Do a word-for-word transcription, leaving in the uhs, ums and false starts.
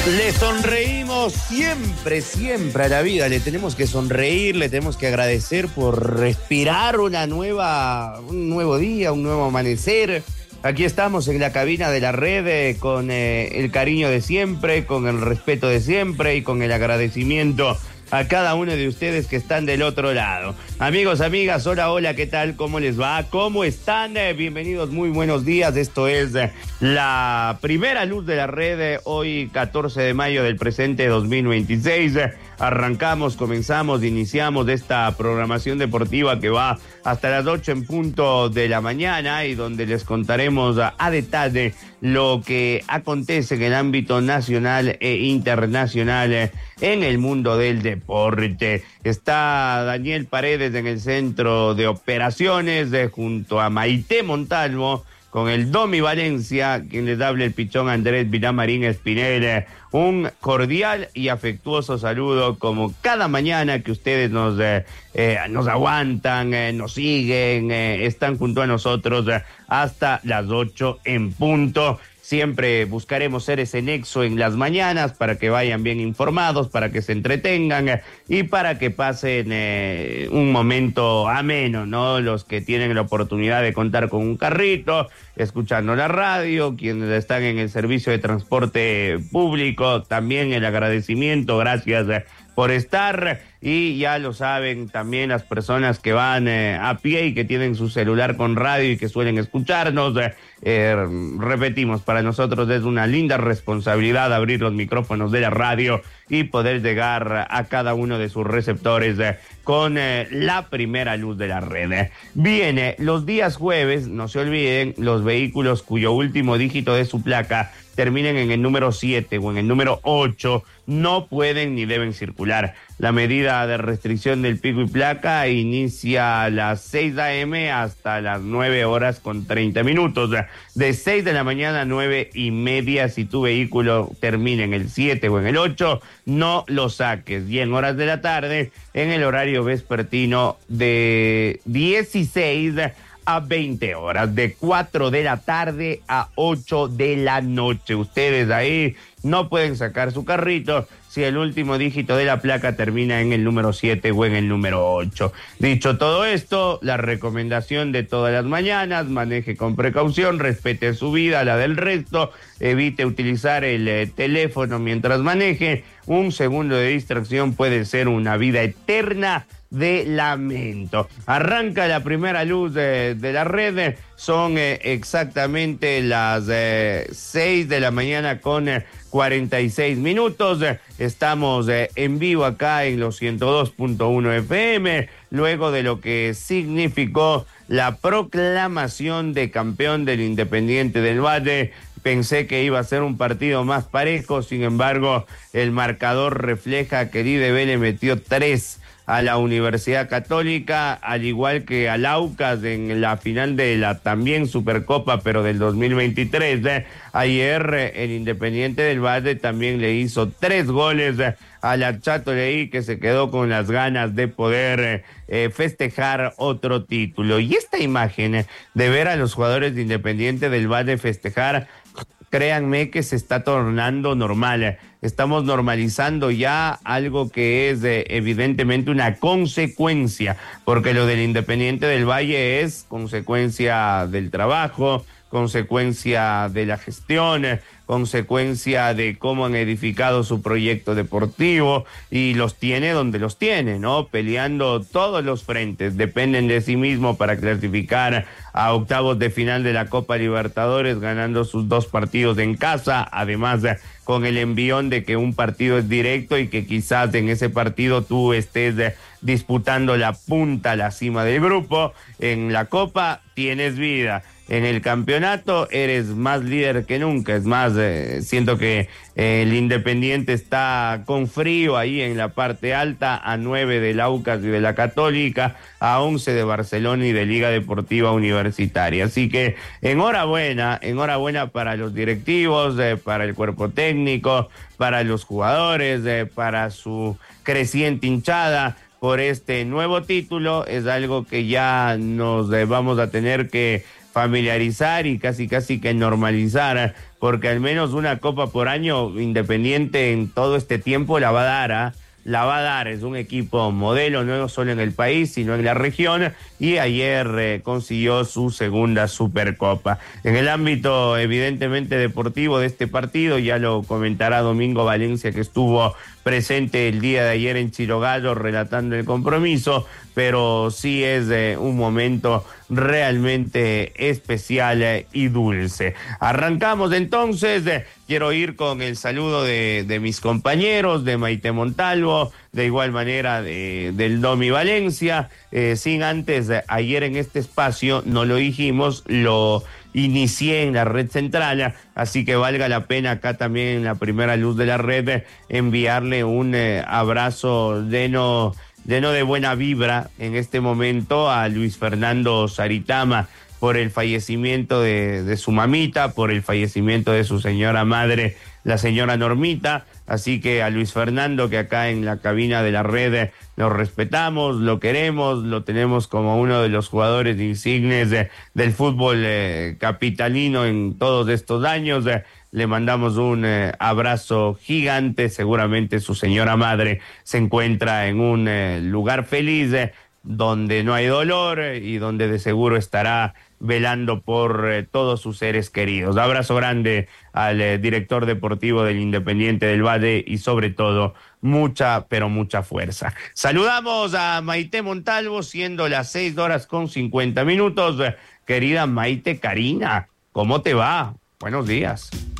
Le sonreímos siempre, siempre a la vida. Le tenemos que sonreír, le tenemos que agradecer por respirar una nueva, un nuevo día, un nuevo amanecer. Aquí estamos en la cabina de la red eh, con eh, el cariño de siempre, con el respeto de siempre y con el agradecimiento a cada uno de ustedes que están del otro lado. Amigos, amigas, hola, hola, ¿qué tal? ¿Cómo les va? ¿Cómo están? Eh, bienvenidos, muy buenos días. Esto es eh, la primera luz de la red, eh, hoy catorce de mayo del presente dos mil veintiséis. Eh, arrancamos, comenzamos, iniciamos esta programación deportiva que va hasta las ocho en punto de la mañana y donde les contaremos a, a detalle lo que acontece en el ámbito nacional e internacional eh, en el mundo del deporte. Está Daniel Paredes en el centro de operaciones eh, junto a Maite Montalvo, con el Domi Valencia, quien les habla el pichón Andrés Vilamarín Espinel. Un cordial y afectuoso saludo como cada mañana que ustedes nos, eh, eh, nos aguantan, eh, nos siguen, eh, están junto a nosotros eh, hasta las ocho en punto. Siempre buscaremos ser ese nexo en las mañanas para que vayan bien informados, para que se entretengan eh, y para que pasen eh, un momento ameno, ¿no? Los que tienen la oportunidad de contar con un carrito, escuchando la radio, quienes están en el servicio de transporte público, también el agradecimiento, gracias eh, por estar. Y ya lo saben también las personas que van eh, a pie y que tienen su celular con radio y que suelen escucharnos. Eh, eh, repetimos, para nosotros es una linda responsabilidad abrir los micrófonos de la radio y poder llegar a cada uno de sus receptores eh, con eh, la primera luz de la red. Viene los días jueves, no se olviden, los vehículos cuyo último dígito de su placa terminen en el número siete o en el número ocho, no pueden ni deben circular. La medida de restricción del pico y placa inicia a las seis a eme hasta las nueve horas con treinta minutos. De seis de la mañana a nueve y media, si tu vehículo termina en el siete o en el ocho, no lo saques. Y en horas de la tarde, en el horario vespertino de dieciséis a veinte horas, de cuatro de la tarde a ocho de la noche. Ustedes ahí no pueden sacar su carrito si el último dígito de la placa termina en el número siete o en el número ocho. Dicho todo esto, la recomendación de todas las mañanas: maneje con precaución, respete su vida, la del resto, evite utilizar el eh, teléfono mientras maneje. Un segundo de distracción puede ser una vida eterna de lamento. Arranca la primera luz de, de la red, son eh, exactamente las eh, seis de la mañana con eh, cuarenta y seis minutos. Estamos eh, en vivo acá en los ciento dos punto uno efe eme, luego de lo que significó la proclamación de campeón del Independiente del Valle. Pensé que iba a ser un partido más parejo, sin embargo, el marcador refleja que el I D B le metió tres a la Universidad Católica, al igual que al Aucas en la final de la también Supercopa, pero del dos mil veintitrés. ¿eh? Ayer eh, el Independiente del Valle también le hizo tres goles eh, a la Chato Leí, que se quedó con las ganas de poder eh, eh, festejar otro título. Y esta imagen eh, de ver a los jugadores de Independiente del Valle festejar, créanme que se está tornando normal. Estamos normalizando ya algo que es eh, evidentemente una consecuencia, porque lo del Independiente del Valle es consecuencia del trabajo, consecuencia de la gestión, eh, consecuencia de cómo han edificado su proyecto deportivo, y los tiene donde los tiene, ¿no? Peleando todos los frentes, dependen de sí mismo para clasificar a octavos de final de la Copa Libertadores, ganando sus dos partidos en casa, además de, con el envión de que un partido es directo y que quizás en ese partido tú estés de, disputando la punta, la cima del grupo. En la Copa tienes vida. En el campeonato eres más líder que nunca. Es más, eh, siento que eh, el Independiente está con frío ahí en la parte alta, a nueve del Aucas y de la Católica, a once de Barcelona y de Liga Deportiva Universitaria. Así que enhorabuena, enhorabuena para los directivos, eh, para el cuerpo técnico, para los jugadores, eh, para su creciente hinchada por este nuevo título. Es algo que ya nos eh, vamos a tener que familiarizar y casi casi que normalizar, porque al menos una copa por año Independiente en todo este tiempo la va a dar, ¿ah? ¿eh? La va a dar, es un equipo modelo no solo en el país, sino en la región, y ayer eh, consiguió su segunda Supercopa. En el ámbito evidentemente deportivo de este partido, ya lo comentará Domingo Valencia, que estuvo presente el día de ayer en Chirogallo relatando el compromiso, pero sí es eh, un momento realmente especial eh, y dulce. Arrancamos entonces, eh, quiero ir con el saludo de, de mis compañeros, de Maite Montalvo, de igual manera de, del Domi Valencia, eh, sin antes, eh, ayer en este espacio, no lo dijimos, lo inicié en la red central, así que valga la pena acá también en la primera luz de la red enviarle un eh, abrazo lleno, lleno de buena vibra en este momento a Luis Fernando Saritama por el fallecimiento de, de su mamita, por el fallecimiento de su señora madre, la señora Normita. Así que a Luis Fernando, que acá en la cabina de la red lo respetamos, lo queremos, lo tenemos como uno de los jugadores insignes de, del fútbol eh, capitalino en todos estos años. Eh, le mandamos un eh, abrazo gigante. Seguramente su señora madre se encuentra en un eh, lugar feliz, eh, donde no hay dolor eh, y donde de seguro estará velando por eh, todos sus seres queridos. Abrazo grande al eh, director deportivo del Independiente del Valle y sobre todo mucha, pero mucha fuerza. Saludamos a Maite Montalvo, siendo las seis horas con cincuenta minutos. Querida Maite Karina, ¿cómo te va? Buenos días.